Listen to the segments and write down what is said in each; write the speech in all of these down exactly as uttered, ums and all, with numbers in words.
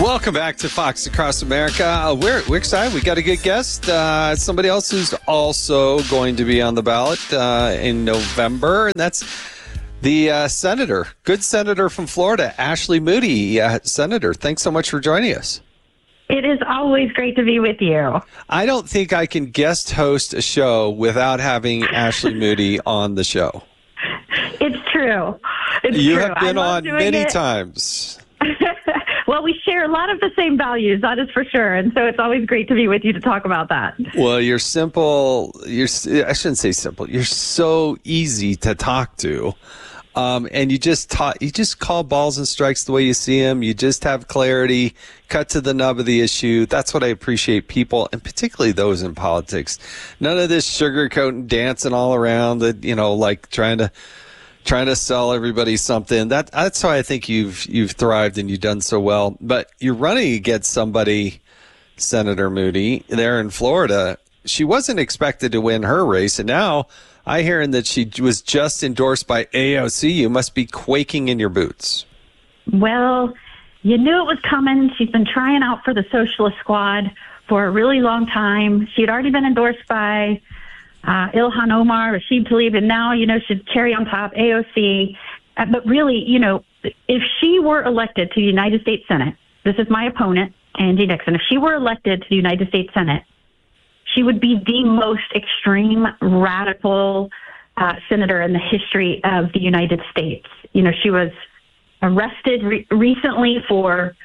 Welcome back to Fox Across America. Uh, we're, we're excited. We got a good guest. Uh, somebody else who's also going to be on the ballot uh, in November, and that's the uh, senator, good senator from Florida, Ashley Moody. Uh, Senator, thanks so much for joining us. It is always great to be with you. I don't think I can guest host a show without having Ashley Moody on the show. It's true. It's you true. have been on many it. times. Well, we share a lot of the same values, that is for sure. And so it's always great to be with you to talk about that. Well, you're simple. You're, I shouldn't say simple. You're so easy to talk to. Um, and you just talk, you just call balls and strikes the way you see them. You just have clarity, cut to the nub of the issue. That's what I appreciate people, and particularly those in politics. None of this sugarcoating, dancing all around, that, you know, like trying to trying to sell everybody something. That that's why I think you've you've thrived and you've done so well. But you're running against somebody, Senator Moody, there in Florida. She wasn't expected to win her race, and now I hearing that she was just endorsed by A O C. You must be quaking in your boots. Well, you knew it was coming. She's been trying out for the Socialist Squad for a really long time. She had already been endorsed by uh, Ilhan Omar, Rashid Tlaib, and now, you know, she'd cherry on top, A O C. Uh, but really, you know, if she were elected to the United States Senate, this is my opponent, Angie Nixon, if she were elected to the United States Senate, she would be the most extreme, radical uh, senator in the history of the United States. You know, she was arrested re- recently for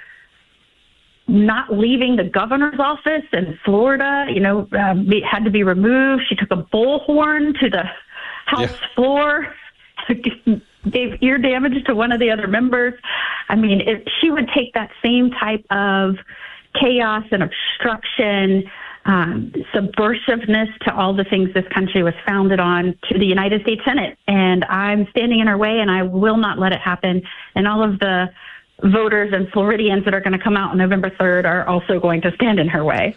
not leaving the governor's office in Florida. You know, um, it had to be removed. She took a bullhorn to the House yeah. floor, gave ear damage to one of the other members. I mean, if she would take that same type of chaos and obstruction, Um, subversiveness to all the things this country was founded on to the United States Senate. And I'm standing in her way, and I will not let it happen. And all of the voters and Floridians that are going to come out on November third are also going to stand in her way.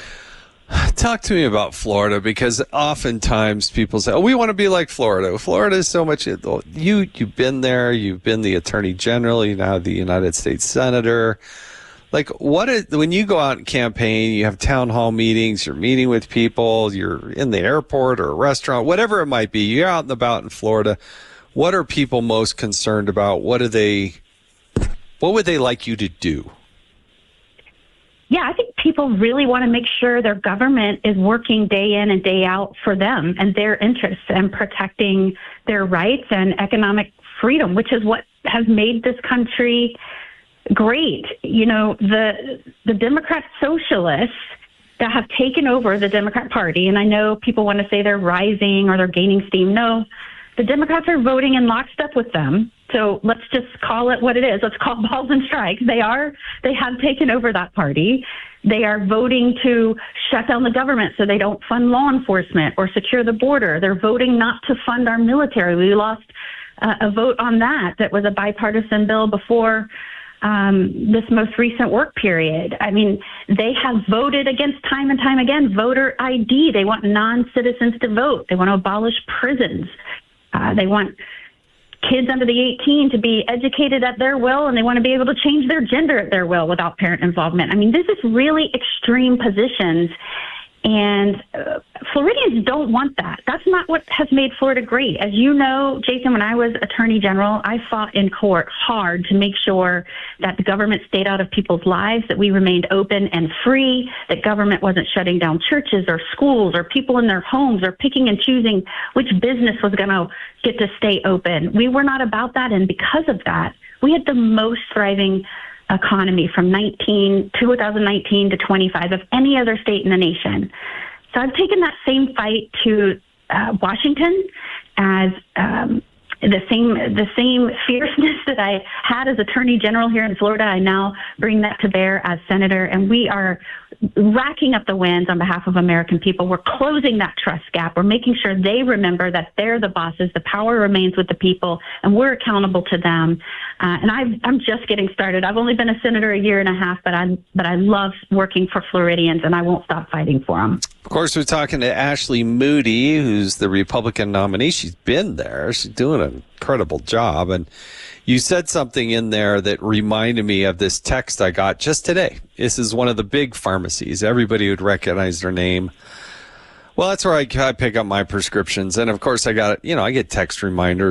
Talk to me about Florida, because oftentimes people say, oh, we want to be like Florida. Florida is so much. You, you've been there. You've been the attorney general. You're now the United States senator. Like, what is, when you go out and campaign, you have town hall meetings, you're meeting with people, you're in the airport or a restaurant, whatever it might be, you're out and about in Florida. What are people most concerned about? What do they, what would they like you to do? Yeah, I think people really want to make sure their government is working day in and day out for them and their interests and protecting their rights and economic freedom, which is what has made this country great. You know, the the Democrat socialists that have taken over the Democrat Party, and I know people want to say they're rising or they're gaining steam. No, the Democrats are voting in lockstep with them. So let's just call it what it is. Let's call balls and strikes. They are, they have taken over that party. They are voting to shut down the government so they don't fund law enforcement or secure the border. They're voting not to fund our military. We lost uh, a vote on that. That was a bipartisan bill before Um, this most recent work period. I mean, they have voted against time and time again voter I D. They want non-citizens to vote. They want to abolish prisons. Uh, they want kids under the eighteen to be educated at their will, and they want to be able to change their gender at their will without parent involvement. I mean, this is really extreme positions. And uh, Floridians don't want that. That's not what has made Florida great. As you know, Jason, when I was Attorney General, I fought in court hard to make sure that the government stayed out of people's lives, that we remained open and free, that government wasn't shutting down churches or schools or people in their homes or picking and choosing which business was going to get to stay open. We were not about that. And because of that, we had the most thriving economy from nineteen, twenty nineteen to twenty-five of any other state in the nation. So I've taken that same fight to uh, Washington as um, the same the same fierceness that I had as Attorney General here in Florida. I now bring that to bear as Senator, and we are racking up the wins on behalf of American people. We're closing that trust gap. We're making sure they remember that they're the bosses, the power remains with the people, and we're accountable to them. Uh, and I've, I'm just getting started. I've only been a senator a year and a half, but I but I love working for Floridians, and I won't stop fighting for them. Of course, we're talking to Ashley Moody, who's the Republican nominee. She's been there. She's doing an incredible job. And you said something in there that reminded me of this text I got just today. This is one of the big pharmacies. Everybody would recognize their name. Well, that's where I, I pick up my prescriptions. And, of course, I got, you know, I get text reminders